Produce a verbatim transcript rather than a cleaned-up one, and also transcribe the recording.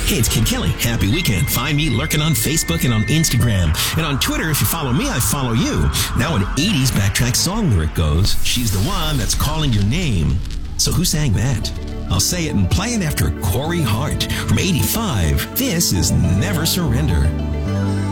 Hey, it's Kid Kelly. Happy weekend. Find me lurking on Facebook and on Instagram. And on Twitter, if you follow me, I follow you. Now an eighties backtrack song lyric goes, she's the one that's calling your name. So who sang that? I'll say it and play it after Corey Hart from eighty-five. This is Never Surrender.